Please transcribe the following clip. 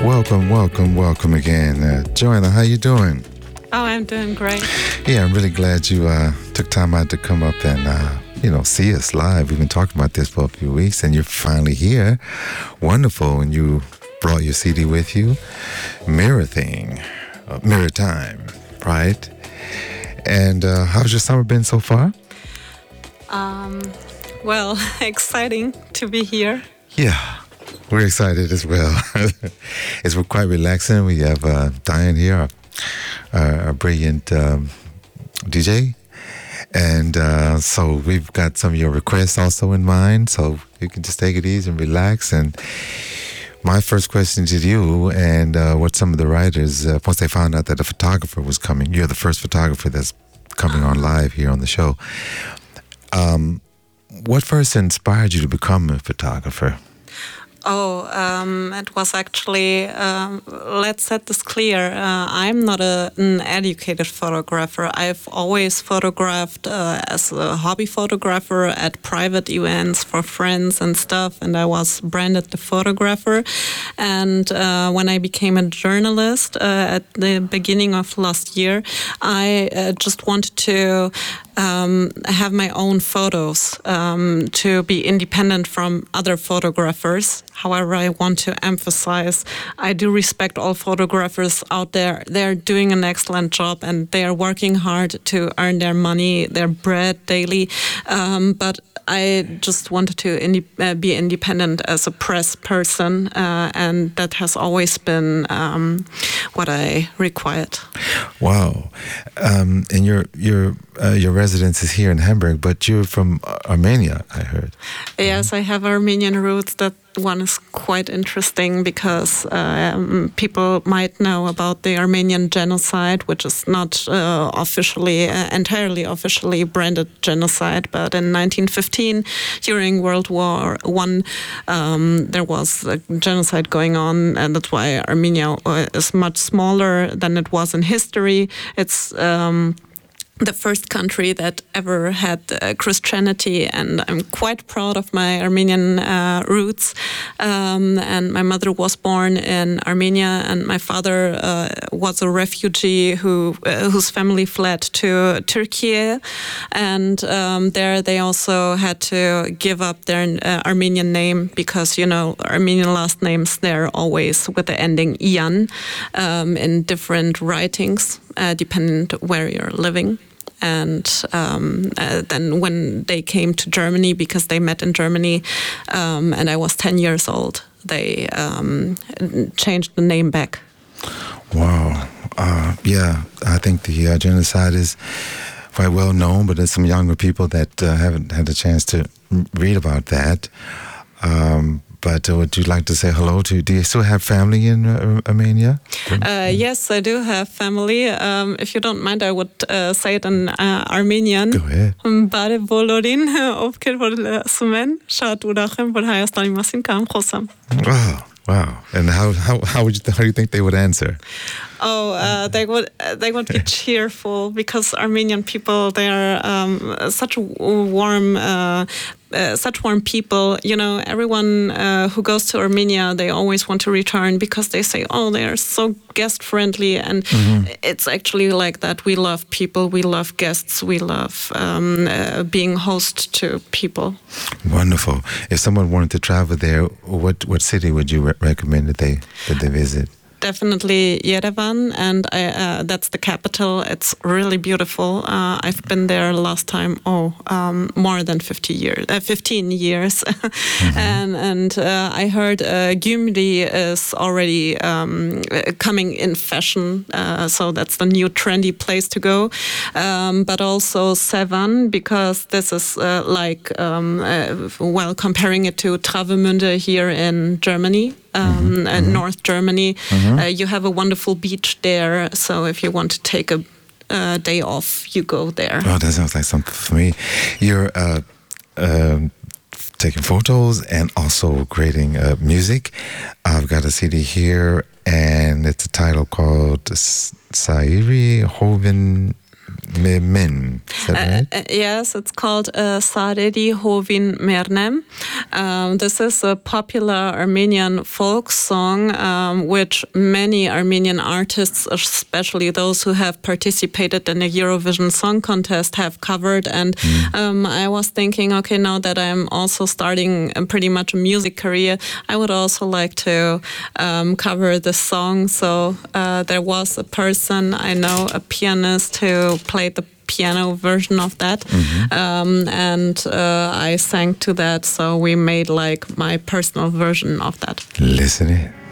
Welcome again. Joanna, how you doing? Oh, I'm doing great. Yeah, I'm really glad you took time out to come up and, see us live. We've been talking about this for a few weeks, and you're finally here. Wonderful. And you brought your CD with you. Mirror Time, right? And how's your summer been so far? Well, exciting to be here. Yeah. We're excited as well. It's quite relaxing. We have Diane here, our brilliant DJ. And so we've got some of your requests also in mind. So you can just take it easy and relax. And my first question to you and what some of the writers, once they found out that a photographer was coming, you're the first photographer that's coming on live here on the show. What first inspired you to become a photographer? It was actually, let's set this clear, I'm not an educated photographer. I've always photographed as a hobby photographer at private events for friends and stuff, and I was branded the photographer. And when I became a journalist at the beginning of last year, I just wanted to have my own photos to be independent from other photographers. However, I want to emphasize, I do respect all photographers out there. They're doing an excellent job and they are working hard to earn their money, their bread daily. But I just wanted to be independent as a press person, and that has always been what I required. Wow. And your residence is here in Hamburg, but you're from Armenia, I heard. Yes, I have Armenian roots. That one is quite interesting because people might know about the Armenian genocide, which is not entirely officially branded genocide, but in 1915, during World War I, there was a genocide going on, and that's why Armenia is much smaller than it was in history. It's the first country that ever had Christianity, and I'm quite proud of my Armenian roots. And my mother was born in Armenia, and my father was a refugee whose family fled to Turkey, and there they also had to give up their Armenian name because Armenian last names, they're always with the ending "ian" in different writings, depending where you're living. And then when they came to Germany, because they met in Germany, and I was 10 years old, they changed the name back. Wow. Yeah, I think the genocide is quite well known, but there's some younger people that haven't had a chance to read about that. But would you like to say hello to? Do you still have family in Armenia? Yes, I do have family. If you don't mind, I would say it in Armenian. Go ahead. Բարև բոլորին, ովքեր որ լսում են, շատ ուրախ եմ որ Հայաստանի մասին կամ խոսամ. Wow. And how do you think they would answer? They would be cheerful because Armenian people, they are such warm people. Everyone who goes to Armenia, they always want to return because they say, they are so guest friendly, and it's actually like that. We love people, we love guests, we love being host to people. Wonderful. If someone wanted to travel there, what city would you recommend that they visit? Definitely Yerevan, and that's the capital. It's really beautiful. I've been there last time, more than 15 years. and I heard Gyumri is already coming in fashion, so that's the new trendy place to go. But also Sevan, because this is comparing it to Travemünde here in Germany. And North Germany, you have a wonderful beach there. So if you want to take a day off, you go there. Oh, that sounds like something for me. You're taking photos and also creating music. I've got a CD here, and it's a title called Sairi Hoven Men. Is that right? Yes, it's called Saredi Hovin Mernem. This is a popular Armenian folk song, which many Armenian artists, especially those who have participated in the Eurovision Song Contest, have covered. And I was thinking, okay, now that I'm also starting pretty much a music career, I would also like to cover this song. So there was a person I know, a pianist, who played the piano version of that, and I sang to that, so we made like my personal version of that. Listen in.